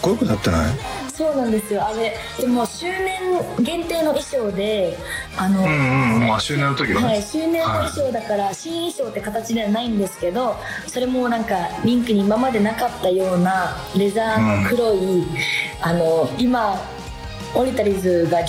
こよくなってない？ そうなんですよ。あれでも周年限定の衣装でまあ周年の時はね、 はい、周年の衣装だから新衣装って形ではないんですけど、それもなんかリンクに今までなかったようなレザーの黒い、今オリタリーズが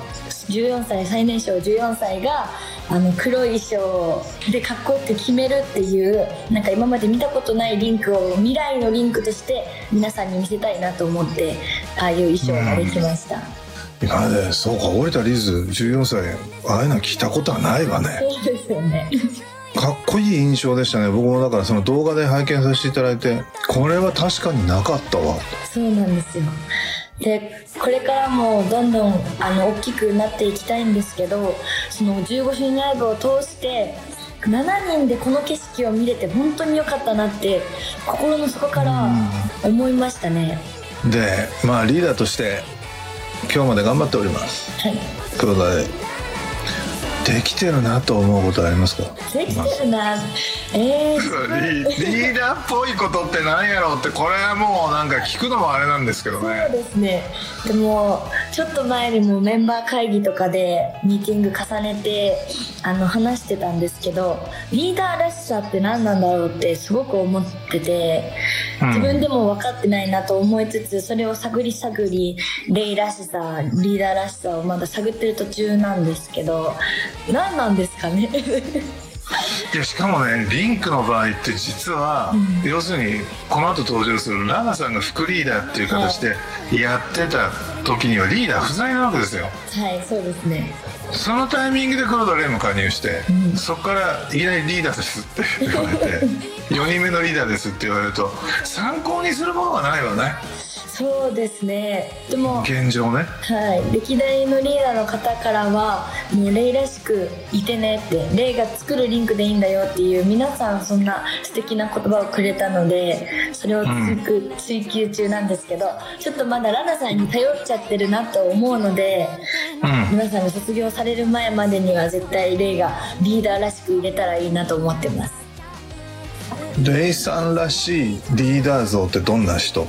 14歳、最年少14歳が黒い衣装でかっこよく決めるっていう、なんか今まで見たことないリンクを未来のリンクとして皆さんに見せたいなと思って、ああいう衣装ができました。 今までそうか、オリタリーズ14歳ああいうの着たことはないわね。 そうですよね。 かっこいい印象でしたね。僕もだからその動画で拝見させていただいて、これは確かになかったわ。 そうなんですよ。でこれからもどんどん大きくなっていきたいんですけど、その15周年ライブを通して7人でこの景色を見れて本当に良かったなって心の底から思いましたね。 でまあリーダーとして今日まで頑張っております。 はい。 黒田できてるなと思うことありますか？ できてるな、 リーダーっぽいことって何やろうって、これはもうなんか聞くのもあれなんですけどね。 そうですね。でもちょっと前にもメンバー会議とかでミーティング重ねて話してたんですけど、リーダーらしさって何なんだろうってすごく思ってて、自分でも分かってないなと思いつつ、それを探りレイらしさ、リーダーらしさをまだ探ってる途中なんですけど、何なんですかね。 いやしかもね、リンクの場合って実は、要するにこの後登場するラナさんが副リーダーっていう形でやってた時にはリーダー不在なわけですよ。 はい、そうですね。 そのタイミングで黒田レイも加入して、そこからいきなりリーダーですって言われて4人目のリーダーですって言われると参考にするものがないわね。 そうですね。でも現状ね、 はい、歴代のリーダーの方からはもうレイらしくいてねって、レイが作るリンクでいいんだよっていう、皆さんそんな素敵な言葉をくれたので、それを追求中なんですけど、ちょっとまだラナさんに頼っちゃってるなと思うので、皆さんが卒業される前までには絶対レイがリーダーらしく入れたらいいなと思ってます。 レイさんらしいリーダー像ってどんな人？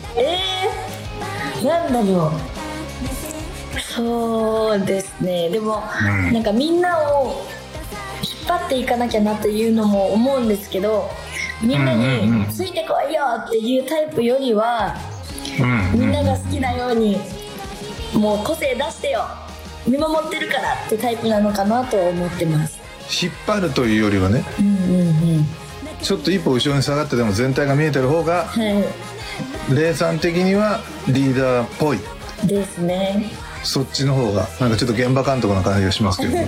なんだろう。そうですね。でも、なんかみんなを引っ張っていかなきゃなというのも思うんですけど、みんなについてこいよっていうタイプよりは、みんなが好きなようにもう個性出してよ、見守ってるからってタイプなのかなと思ってます。 引っ張るというよりはね、ちょっと一歩後ろに下がってでも全体が見えてる方が、レイさん的にはリーダーっぽいですね。 そっちの方がなんかちょっと現場監督な感じがしますけど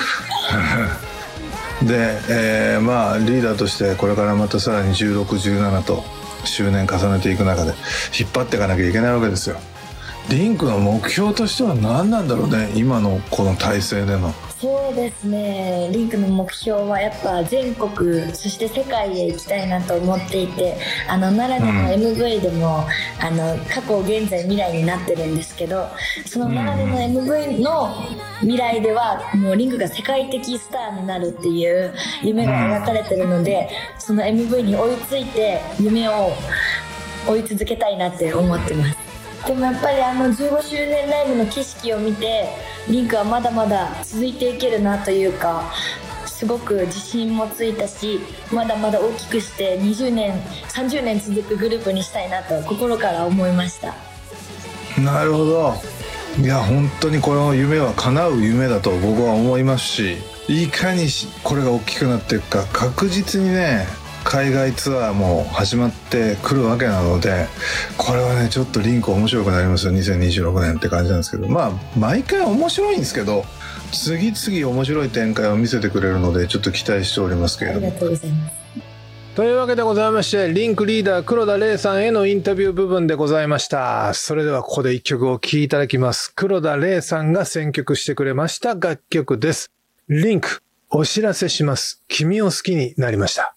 で、まあリーダーとしてこれからまたさらに16、17と周年重ねていく中で引っ張っていかなきゃいけないわけですよ。リンクの目標としては何なんだろうね、今のこの体制での。 そうですね、リンクの目標はやっぱ全国そして世界へ行きたいなと思っていて、奈良での MV でも、過去現在未来になってるんですけど、その奈良での MV の未来ではもうリンクが世界的スターになるっていう夢が描かれてるので、その MV に追いついて夢を追い続けたいなって思ってます。でもやっぱり15周年ライブの景色を見て、リンクはまだまだ続いていけるなというか、すごく自信もついたし、まだまだ大きくして20年30年続くグループにしたいなと心から思いました。 なるほど。いや本当にこの夢は叶う夢だと僕は思いますし、いかにこれが大きくなっていくか、確実にね海外ツアーも始まってくるわけなので、これはねちょっとリンク面白くなりますよ、2026年って感じなんですけど、まあ毎回面白いんですけど、次々面白い展開を見せてくれるのでちょっと期待しておりますけれども。 ありがとうございます。 というわけでございまして、リンクリーダー黒田レイさんへのインタビュー部分でございました。それではここで一曲お聴きいただきます。黒田レイさんが選曲してくれました楽曲です。リンク、お知らせします。君を好きになりました。